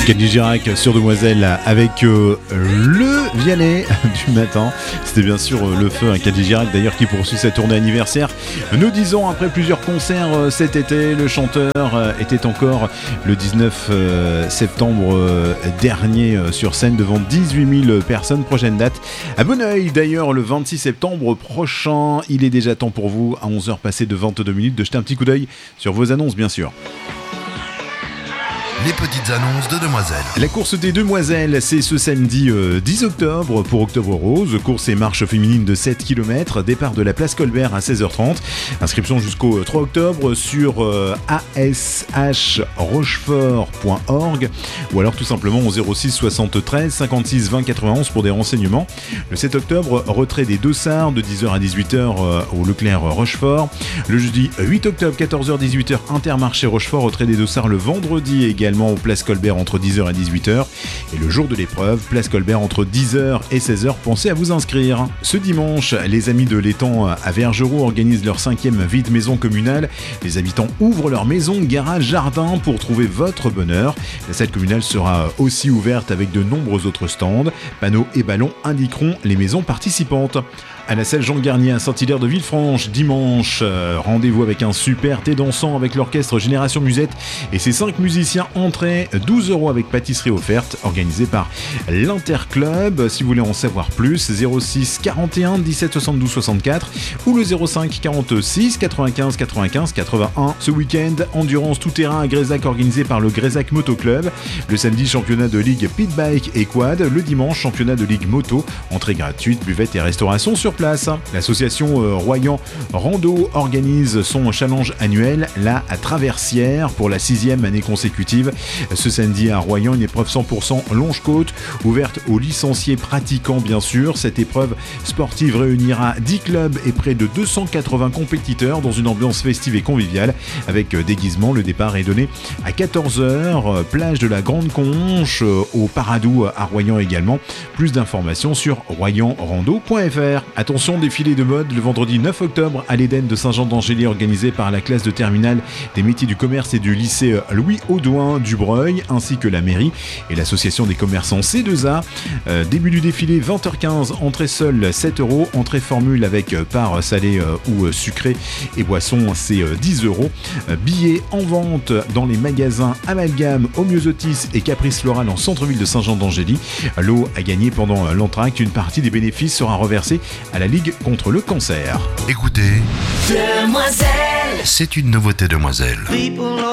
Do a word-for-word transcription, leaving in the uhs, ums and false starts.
Kenji Girac sur Demoiselle avec euh, le Vianney du matin. C'était bien sûr euh, le feu, hein, Kenji Girac d'ailleurs qui poursuit sa tournée anniversaire. Nous disons après plusieurs concerts euh, cet été, le chanteur euh, était encore le dix-neuf euh, septembre euh, dernier euh, sur scène devant dix-huit mille personnes. Prochaine date à Bonneuil d'ailleurs le vingt-six septembre prochain. Il est déjà temps pour vous à onze heures passées de vingt-deux minutes de jeter un petit coup d'œil sur vos annonces bien sûr. Les petites annonces de Demoiselle. La course des Demoiselles, c'est ce samedi euh, dix octobre pour Octobre Rose. Course et marche féminine de sept kilomètres. Départ de la place Colbert à seize heures trente. Inscription jusqu'au trois octobre sur euh, a s h rochefort point org ou alors tout simplement au zéro six soixante-treize cinquante-six vingt quatre-vingt-onze pour des renseignements. Le sept octobre, retrait des dossards de dix heures à dix-huit heures euh, au Leclerc Rochefort. Le jeudi huit octobre, quatorze heures dix-huit heures, Intermarché Rochefort. Retrait des dossards le vendredi également. Également au Place Colbert entre dix heures et dix-huit heures et le jour de l'épreuve, Place Colbert entre dix heures et seize heures. Pensez à vous inscrire. Ce dimanche, les amis de l'étang à Vergereau organisent leur cinquième vide maison communale. Les habitants ouvrent leur maison, garage, jardin pour trouver votre bonheur. La salle communale sera aussi ouverte avec de nombreux autres stands. Panneaux et ballons indiqueront les maisons participantes. À la salle Jean Garnier à Saint-Hilaire de Villefranche, dimanche, euh, rendez-vous avec un super thé dansant avec l'orchestre Génération Musette et ses cinq musiciens. Entrée douze euros avec pâtisserie offerte, organisée par l'Interclub. Si vous voulez en savoir plus, zéro six quarante et un dix-sept soixante-douze soixante-quatre ou le zéro cinq quarante-six quatre-vingt-quinze quatre-vingt-quinze quatre-vingt-un. Ce week-end, endurance tout terrain à Grézac organisé par le Grézac Moto Club. Le samedi, championnat de ligue pit bike et quad. Le dimanche, championnat de ligue moto. Entrée gratuite, buvette et restauration sur place. L'association euh, Royan Rando organise son challenge annuel, la Traversière, pour la sixième année consécutive. Ce samedi à Royan, une épreuve cent pour cent longe-côte, ouverte aux licenciés pratiquants bien sûr. Cette épreuve sportive réunira dix clubs et près de deux cent quatre-vingts compétiteurs dans une ambiance festive et conviviale avec déguisement. Le départ est donné à quatorze heures, plage de la Grande Conche, au Paradou à Royan également. Plus d'informations sur royan rando point f r. Attention, défilé de mode le vendredi neuf octobre à l'Éden de Saint-Jean-d'Angély organisé par la classe de terminale des métiers du commerce et du lycée Louis Audouin du Breuil ainsi que la mairie et l'association des commerçants C deux A. Euh, début du défilé vingt heures quinze, entrée seule sept euros, entrée formule avec part salée euh, ou sucrée et boisson c'est euh, dix euros. Euh, billets en vente dans les magasins Amalgame, Homéosotis et Caprice Floral en centre-ville de Saint-Jean-d'Angély. Lot à gagner pendant l'entracte, une partie des bénéfices sera reversée à la Ligue contre le cancer. Écoutez, Demoiselle, c'est une nouveauté Demoiselle.